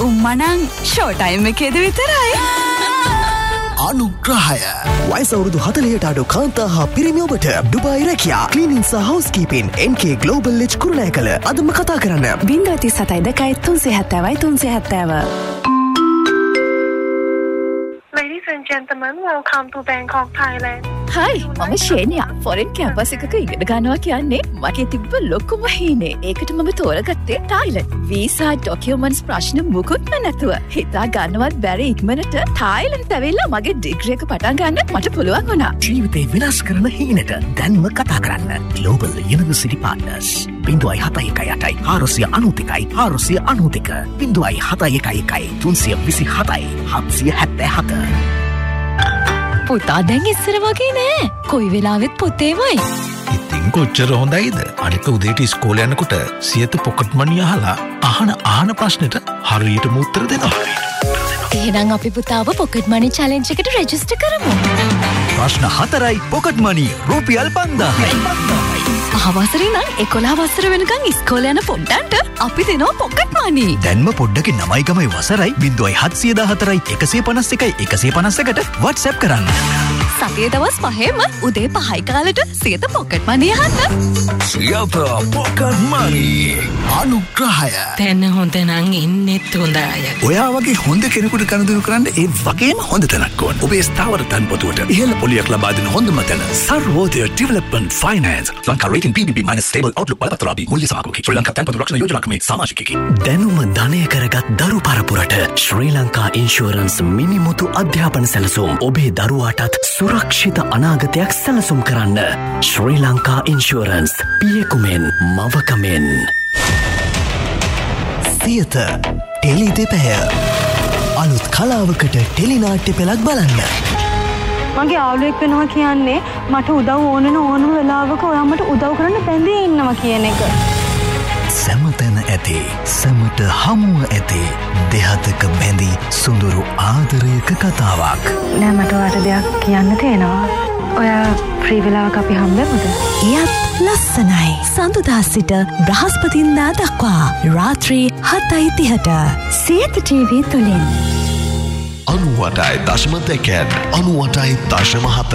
උම්මනං show time එකේද විතරයි. අනුග්‍රහය වයස අවුරුදු 40ට අඩු කාන්තා හා පිරිමි ඔබට ඩුබායි රැකියා ක්ලීනින් සහ හවුස්කීපින් MK Global Edge කුරුණෑකල අදම කතා කරන්න 037 370. Ladies and gentlemen, welcome to Bangkok, Thailand. Hi, මම ශේනියා. ෆොරෙන් කැම්පස් එකක ඉගෙන ගන්නවා කියන්නේ මගේ තිබ්බ ලොකුම හීනේ. ඒකට මම තෝරගත්තේ තායිලන්ත. වීසා ඩොකියුමන්ට්ස් ප්‍රශ්න මුකුත්ම නැතුව හිතා ගන්නවත් බැරි ඉක්මනට තායිලන්ත ඇවිල්ලා මගේ ඩිග්‍රී එක පටන් ගන්න මට පුළුවන් වුණා. ජීවිතේ විනාශ කරන හීනට දැන්ම කතා කරන්න. Global University Partners 071 493 727 පුතා දැන් ඉස්සර වගේ නෑ. කොයි වෙලාවෙත් පොතේමයි. ඉතින් කොච්චර හොඳයිද? අනික උදේට ඉස්කෝලේ යනකොට සියත පොකට් මනි අහලා අහන ප්‍රශ්නෙට හරියටම උත්තර දෙනවා. එහෙනම් අපි පුතාව පොකට් මනි චැලෙන්ජ් එකට රෙජිස්ටර් කරමු. ප්‍රශ්න 4යි පොකට් මනි රුපියල් 5000යි. අහවසරේ නම් 11 වසර වෙනකන් ඉස්කෝලේ යන පොඩ්ඩන්ට අපි දෙනවා පොකට් මනි. දැන්ම පොඩ්ඩකින් 9 ගමයි වසරයි 0714 151 151ට WhatsApp කරන්න. සතියේ දවස් 5ෙම උදේ 5යි කාලෙට සියත පොකට් මනි අහන්න. සියත පොකට් මනි අනුග්‍රහය. දැන් හොඳ නම් ඉන්නෙත් හොඳයි. ඔයා වගේ හොඳ කෙනෙකුට කනදුරු කරන්න ඒ වගේම හොඳ තැනක් ඕන. ඔබේ ස්ථාවර තන්පතුවට ඉහළ පොලියක් ලබා දෙන හොඳම තැන Sarvodaya development finance. Lanka rating PBB - stable outlook බලපත්‍රාදී මුල්‍ය සමාගමකි. ශ්‍රී ලංකා තන්පතු රක්ෂණ යෝජනාකමේ සමාජිකයෙකි. දැනුම ධනය කරගත් දරු පරපුරට ශ්‍රී ලංකා ඉන්ෂුරන්ස් මිනිමුතු අධ්‍යාපන සැලසුම් ඔබේ දරුවාටත් සුරක්ෂිත අනාගතයක් සැලසුම් කරන්න. ශ්‍රී ලංකා ඉන්ෂුරන්ස් පියෙකුමෙන් මවකමෙන්. සියත ටෙලි දෙපැය අලුත් කලාවකට ටෙලිනාට්‍ය පෙළක් බලන්න. මගේ යාළුවෙක් වෙනවා කියන්නේ මට උදව් ඕනම වෙලාවක ඔයා මට උදව් කරන්න බැඳී ඉන්නවා කියන එක. සැමතැන ඇති සැමට හමුව ඇති දෙහතක බැඳී සුඳුරු ආදරයක කතාවක්. නෑ මට ඔයාට දෙයක් කියන්න තියෙනවා. ඔයා ෆ්‍රී වෙලාවක අපි හම්බෙමුද? එයත් ලස්සනයි. සඳුදා සිට බ්‍රහස්පතින්දා දක්වා රාත්‍රී 7:30ට සියත TV තුලින්. 98.2 98.7